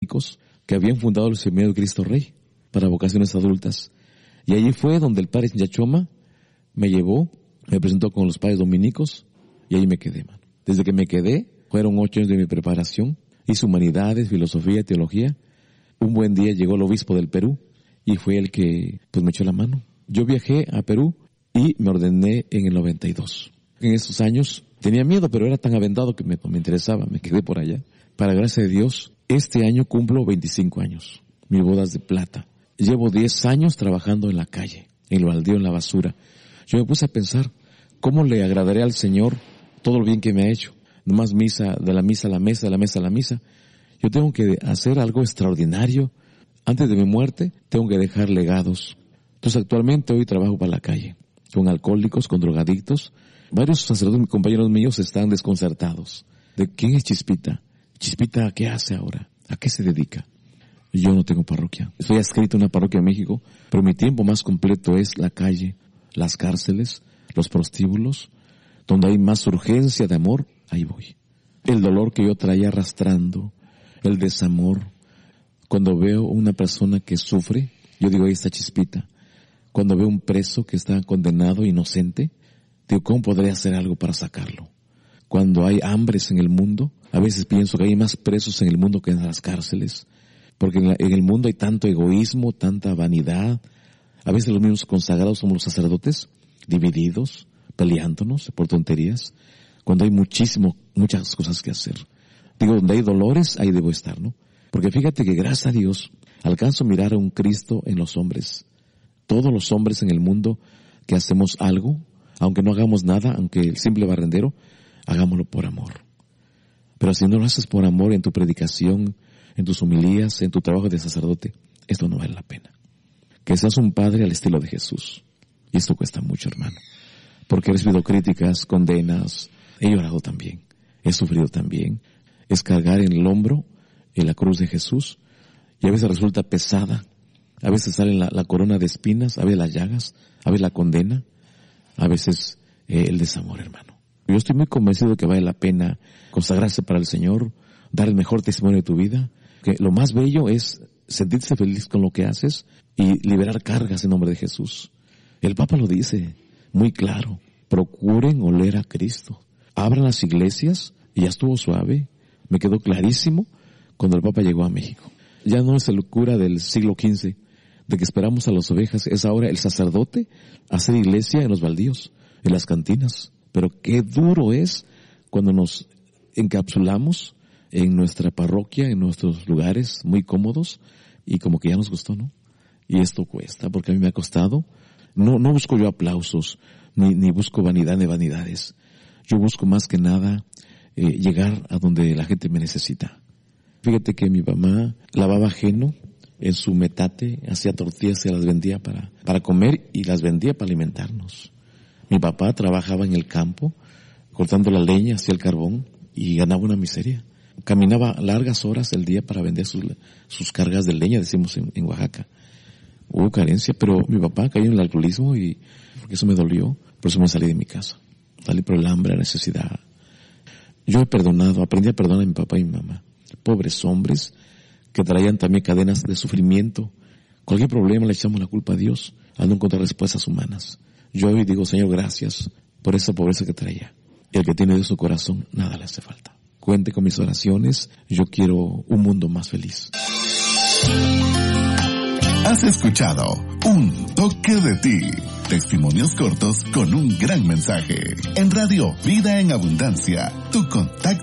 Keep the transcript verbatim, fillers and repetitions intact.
dominicos que habían fundado el Seminario Cristo Rey para vocaciones adultas. Y allí fue donde el padre Yachoma me llevó, me presentó con los padres dominicos y ahí me quedé, mano. Desde que me quedé, fueron ocho años de mi preparación. Hice humanidades, filosofía, teología. Un buen día llegó el obispo del Perú y fue el que pues me echó la mano. Yo viajé a Perú y me ordené en el noventa y dos. En esos años tenía miedo, pero era tan aventado que me, me interesaba, me quedé por allá. Para gracia de Dios, este año cumplo veinticinco años, mis bodas de plata. Llevo diez años trabajando en la calle, en el baldío, en la basura. Yo me puse a pensar, ¿cómo le agradaré al Señor todo lo bien que me ha hecho? Nomás misa, de la misa a la mesa, de la mesa a la misa. Yo tengo que hacer algo extraordinario. Antes de mi muerte, tengo que dejar legados. Entonces, actualmente hoy trabajo para la calle, con alcohólicos, con drogadictos. Varios sacerdotes, compañeros míos, están desconcertados. ¿De quién es Chispita? Chispita, ¿qué hace ahora? ¿A qué se dedica? Yo no tengo parroquia. Estoy adscrito a una parroquia en México, pero mi tiempo más completo es la calle, las cárceles, los prostíbulos, donde hay más urgencia de amor, ahí voy. El dolor que yo traía arrastrando, el desamor. Cuando veo una persona que sufre, yo digo, ahí está Chispita. Cuando veo un preso que está condenado, inocente, digo, ¿cómo podría hacer algo para sacarlo? Cuando hay hambres en el mundo, a veces pienso que hay más presos en el mundo que en las cárceles, porque en, la, en el mundo hay tanto egoísmo, tanta vanidad. A veces los mismos consagrados somos los sacerdotes, divididos, peleándonos por tonterías, cuando hay muchísimo, muchas cosas que hacer. Digo, donde hay dolores, ahí debo estar, ¿no? Porque fíjate que gracias a Dios alcanzo a mirar a un Cristo en los hombres. Todos los hombres en el mundo que hacemos algo, aunque no hagamos nada, aunque el simple barrendero, hagámoslo por amor. Pero si no lo haces por amor en tu predicación, en tus homilías, en tu trabajo de sacerdote, esto no vale la pena. Que seas un padre al estilo de Jesús. Y esto cuesta mucho, hermano. Porque he recibido críticas, condenas, he llorado también, he sufrido también. Es cargar en el hombro en la cruz de Jesús, y a veces resulta pesada, a veces sale la, la corona de espinas, a veces las llagas, a veces la condena, a veces eh, el desamor, hermano. Yo estoy muy convencido de que vale la pena consagrarse para el Señor, dar el mejor testimonio de tu vida, que lo más bello es sentirse feliz con lo que haces y liberar cargas en nombre de Jesús. El Papa lo dice muy claro, procuren oler a Cristo, abran las iglesias, y ya estuvo suave, me quedó clarísimo cuando el Papa llegó a México. Ya no es el cura del siglo quince, de que esperamos a las ovejas, es ahora el sacerdote hacer iglesia en los baldíos, en las cantinas. Pero qué duro es cuando nos encapsulamos en nuestra parroquia, en nuestros lugares muy cómodos, y como que ya nos gustó, ¿no? Y esto cuesta, porque a mí me ha costado. No, no busco yo aplausos, ni, ni busco vanidad ni vanidades. Yo busco más que nada eh, llegar a donde la gente me necesita. Fíjate que mi mamá lavaba ajeno en su metate, hacía tortillas y las vendía para, para comer y las vendía para alimentarnos. Mi papá trabajaba en el campo, cortando la leña, hacía el carbón y ganaba una miseria. Caminaba largas horas el día para vender sus, sus cargas de leña, decimos en, en Oaxaca. Hubo carencia, pero mi papá cayó en el alcoholismo y porque eso me dolió, por eso me salí de mi casa. Salí por el hambre, la necesidad. Yo he perdonado, aprendí a perdonar a mi papá y mi mamá. Pobres hombres que traían también cadenas de sufrimiento. Cualquier problema le echamos la culpa a Dios al no encontrar respuestas humanas. Yo hoy digo, Señor, gracias por esa pobreza que traía. El que tiene Dios su corazón, nada le hace falta. Cuente con mis oraciones. Yo quiero un mundo más feliz. Has escuchado Un Toque de Ti. Testimonios cortos con un gran mensaje. En Radio Vida en Abundancia, tu contacto.